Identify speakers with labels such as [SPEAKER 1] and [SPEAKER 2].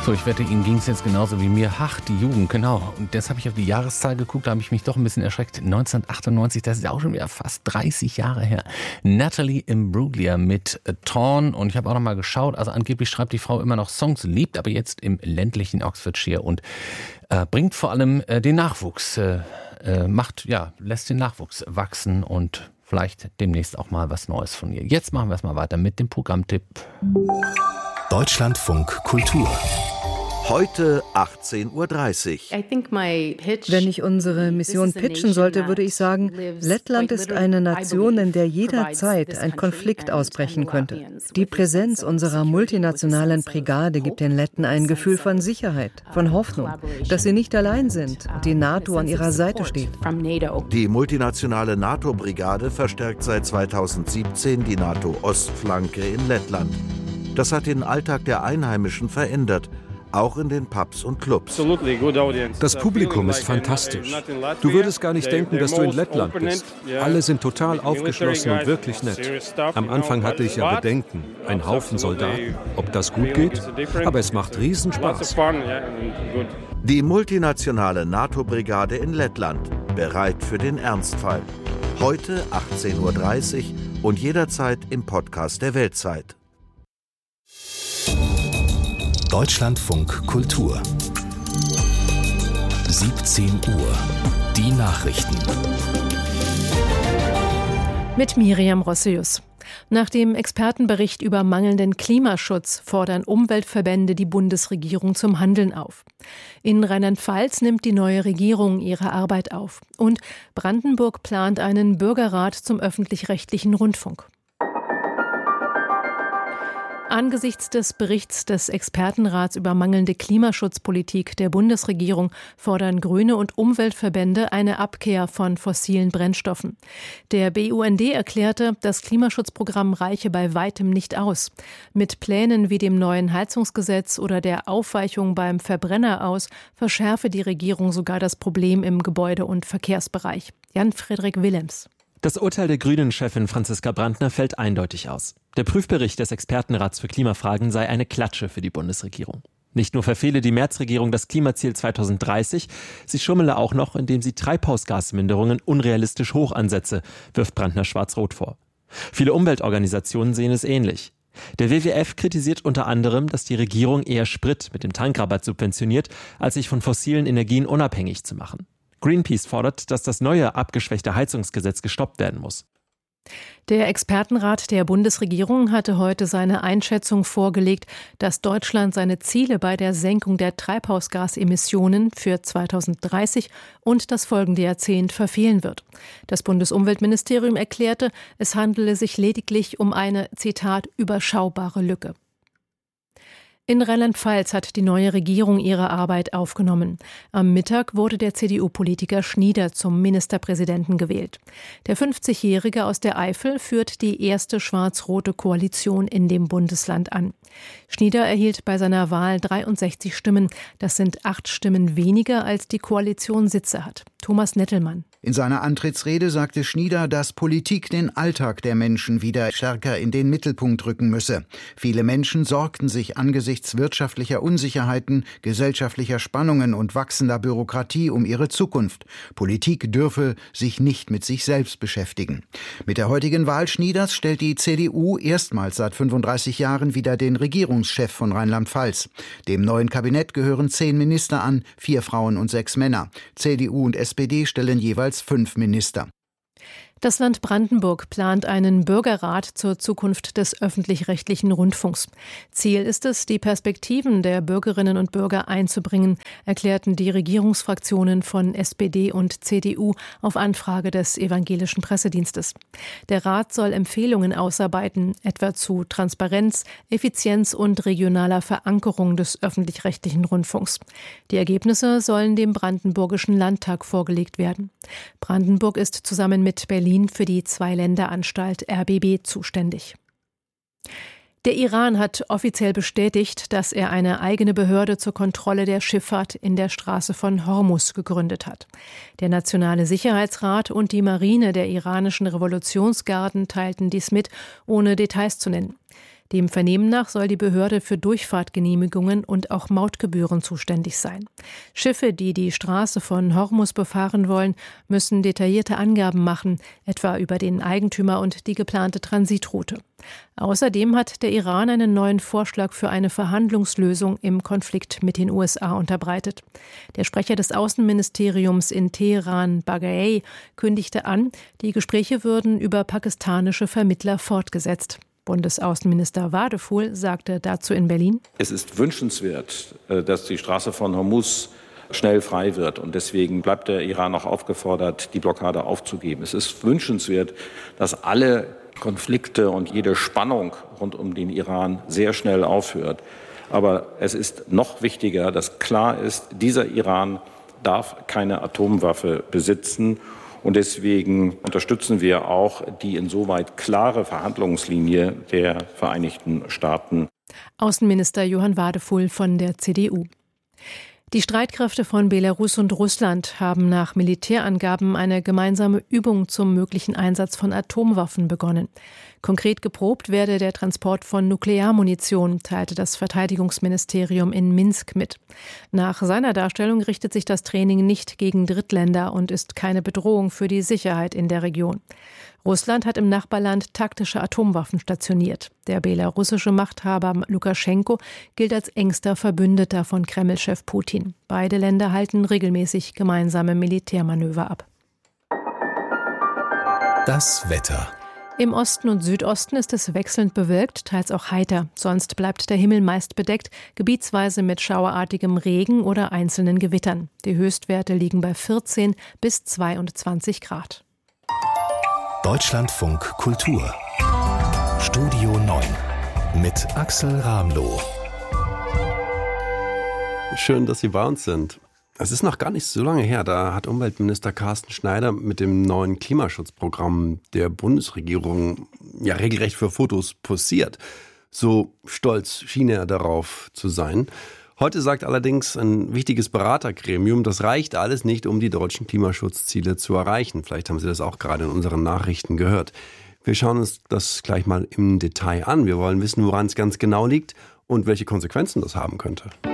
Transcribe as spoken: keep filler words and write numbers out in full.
[SPEAKER 1] So, ich wette, Ihnen ging es jetzt genauso wie mir. Ach, die Jugend, genau. Und jetzt habe ich auf die Jahreszahl geguckt, da habe ich mich doch ein bisschen erschreckt. neunzehnhundertachtundneunzig, das ist ja auch schon wieder fast dreißig Jahre her. Natalie Imbruglia mit Torn. Und ich habe auch noch mal geschaut, also angeblich schreibt die Frau immer noch Songs, lebt aber jetzt im ländlichen Oxfordshire und äh, bringt vor allem äh, den Nachwuchs, äh, äh, macht, ja, lässt den Nachwuchs wachsen und vielleicht demnächst auch mal was Neues von ihr. Jetzt machen wir es mal weiter mit dem Programmtipp.
[SPEAKER 2] Deutschlandfunk Kultur.
[SPEAKER 3] Heute achtzehn Uhr dreißig.
[SPEAKER 4] Wenn ich unsere Mission pitchen sollte, würde ich sagen, Lettland ist eine Nation, in der jederzeit ein Konflikt ausbrechen könnte. Die Präsenz unserer multinationalen Brigade gibt den Letten ein Gefühl von Sicherheit, von Hoffnung, dass sie nicht allein sind und die NATO an ihrer Seite steht.
[SPEAKER 3] Die multinationale NATO-Brigade verstärkt seit zweitausendsiebzehn die NATO-Ostflanke in Lettland. Das hat den Alltag der Einheimischen verändert, auch in den Pubs und Clubs.
[SPEAKER 5] Das Publikum ist fantastisch. Du würdest gar nicht denken, dass du in Lettland bist. Alle sind total aufgeschlossen und wirklich nett. Am Anfang hatte ich ja Bedenken, ein Haufen Soldaten, ob das gut geht, aber es macht Riesenspaß.
[SPEAKER 3] Die multinationale NATO-Brigade in Lettland, bereit für den Ernstfall. Heute achtzehn Uhr dreißig und jederzeit im Podcast der Weltzeit.
[SPEAKER 2] Deutschlandfunk Kultur. siebzehn Uhr. Die Nachrichten.
[SPEAKER 6] Mit Miriam Rossius. Nach dem Expertenbericht über mangelnden Klimaschutz fordern Umweltverbände die Bundesregierung zum Handeln auf. In Rheinland-Pfalz nimmt die neue Regierung ihre Arbeit auf. Und Brandenburg plant einen Bürgerrat zum öffentlich-rechtlichen Rundfunk. Angesichts des Berichts des Expertenrats über mangelnde Klimaschutzpolitik der Bundesregierung fordern Grüne und Umweltverbände eine Abkehr von fossilen Brennstoffen. Der B U N D erklärte, das Klimaschutzprogramm reiche bei weitem nicht aus. Mit Plänen wie dem neuen Heizungsgesetz oder der Aufweichung beim Verbrenner aus verschärfe die Regierung sogar das Problem im Gebäude- und Verkehrsbereich. Jan-Frederik Willems.
[SPEAKER 7] Das Urteil der Grünen-Chefin Franziska Brandner fällt eindeutig aus. Der Prüfbericht des Expertenrats für Klimafragen sei eine Klatsche für die Bundesregierung. Nicht nur verfehle die Merz-Regierung das Klimaziel zweitausenddreißig, sie schummele auch noch, indem sie Treibhausgasminderungen unrealistisch hoch ansetze, wirft Brandner schwarz-rot vor. Viele Umweltorganisationen sehen es ähnlich. Der W W F kritisiert unter anderem, dass die Regierung eher Sprit mit dem Tankrabatt subventioniert, als sich von fossilen Energien unabhängig zu machen. Greenpeace fordert, dass das neue, abgeschwächte Heizungsgesetz gestoppt werden muss.
[SPEAKER 6] Der Expertenrat der Bundesregierung hatte heute seine Einschätzung vorgelegt, dass Deutschland seine Ziele bei der Senkung der Treibhausgasemissionen für zweitausenddreißig und das folgende Jahrzehnt verfehlen wird. Das Bundesumweltministerium erklärte, es handele sich lediglich um eine, Zitat, überschaubare Lücke. In Rheinland-Pfalz hat die neue Regierung ihre Arbeit aufgenommen. Am Mittag wurde der C D U-Politiker Schnieder zum Ministerpräsidenten gewählt. Der fünfzigjährige aus der Eifel führt die erste schwarz-rote Koalition in dem Bundesland an. Schnieder erhielt bei seiner Wahl dreiundsechzig Stimmen. Das sind acht Stimmen weniger, als die Koalition Sitze hat. Thomas Nettelmann.
[SPEAKER 8] In seiner Antrittsrede sagte Schnieder, dass Politik den Alltag der Menschen wieder stärker in den Mittelpunkt rücken müsse. Viele Menschen sorgten sich angesichts wirtschaftlicher Unsicherheiten, gesellschaftlicher Spannungen und wachsender Bürokratie um ihre Zukunft. Politik dürfe sich nicht mit sich selbst beschäftigen. Mit der heutigen Wahl Schnieders stellt die C D U erstmals seit fünfunddreißig Jahren wieder den Regierungschef von Rheinland-Pfalz. Dem neuen Kabinett gehören zehn Minister an, vier Frauen und sechs Männer. C D U und S P D stellen jeweils fünf Minister.
[SPEAKER 6] Das Land Brandenburg plant einen Bürgerrat zur Zukunft des öffentlich-rechtlichen Rundfunks. Ziel ist es, die Perspektiven der Bürgerinnen und Bürger einzubringen, erklärten die Regierungsfraktionen von S P D und C D U auf Anfrage des Evangelischen Pressedienstes. Der Rat soll Empfehlungen ausarbeiten, etwa zu Transparenz, Effizienz und regionaler Verankerung des öffentlich-rechtlichen Rundfunks. Die Ergebnisse sollen dem Brandenburgischen Landtag vorgelegt werden. Brandenburg ist zusammen mit Berlin für die Zwei-Länder-Anstalt R B B zuständig. Der Iran hat offiziell bestätigt, dass er eine eigene Behörde zur Kontrolle der Schifffahrt in der Straße von Hormuz gegründet hat. Der Nationale Sicherheitsrat und die Marine der iranischen Revolutionsgarden teilten dies mit, ohne Details zu nennen. Dem Vernehmen nach soll die Behörde für Durchfahrtgenehmigungen und auch Mautgebühren zuständig sein. Schiffe, die die Straße von Hormuz befahren wollen, müssen detaillierte Angaben machen, etwa über den Eigentümer und die geplante Transitroute. Außerdem hat der Iran einen neuen Vorschlag für eine Verhandlungslösung im Konflikt mit den U S A unterbreitet. Der Sprecher des Außenministeriums in Teheran, Baghaei, kündigte an, die Gespräche würden über pakistanische Vermittler fortgesetzt. Bundesaußenminister Wadephul sagte dazu in Berlin:
[SPEAKER 9] Es ist wünschenswert, dass die Straße von Hormuz schnell frei wird. Und deswegen bleibt der Iran auch aufgefordert, die Blockade aufzugeben. Es ist wünschenswert, dass alle Konflikte und jede Spannung rund um den Iran sehr schnell aufhört. Aber es ist noch wichtiger, dass klar ist, dieser Iran darf keine Atomwaffe besitzen. Und deswegen unterstützen wir auch die insoweit klare Verhandlungslinie der Vereinigten Staaten.
[SPEAKER 6] Außenminister Johann Wadephul von der C D U. Die Streitkräfte von Belarus und Russland haben nach Militärangaben eine gemeinsame Übung zum möglichen Einsatz von Atomwaffen begonnen. Konkret geprobt werde der Transport von Nuklearmunition, teilte das Verteidigungsministerium in Minsk mit. Nach seiner Darstellung richtet sich das Training nicht gegen Drittländer und ist keine Bedrohung für die Sicherheit in der Region. Russland hat im Nachbarland taktische Atomwaffen stationiert. Der belarussische Machthaber Lukaschenko gilt als engster Verbündeter von Kreml-Chef Putin. Beide Länder halten regelmäßig gemeinsame Militärmanöver ab.
[SPEAKER 2] Das Wetter.
[SPEAKER 6] Im Osten und Südosten ist es wechselnd bewölkt, teils auch heiter. Sonst bleibt der Himmel meist bedeckt, gebietsweise mit schauerartigem Regen oder einzelnen Gewittern. Die Höchstwerte liegen bei vierzehn bis zweiundzwanzig Grad.
[SPEAKER 2] Deutschlandfunk Kultur. Studio neun mit Axel Ramloh.
[SPEAKER 10] Schön, dass Sie bei uns sind. Es ist noch gar nicht so lange her, da hat Umweltminister Carsten Schneider mit dem neuen Klimaschutzprogramm der Bundesregierung ja regelrecht für Fotos posiert. So stolz schien er darauf zu sein. Heute sagt allerdings ein wichtiges Beratergremium, das reicht alles nicht, um die deutschen Klimaschutzziele zu erreichen. Vielleicht haben Sie das auch gerade in unseren Nachrichten gehört. Wir schauen uns das gleich mal im Detail an. Wir wollen wissen, woran es ganz genau liegt und welche Konsequenzen das haben könnte.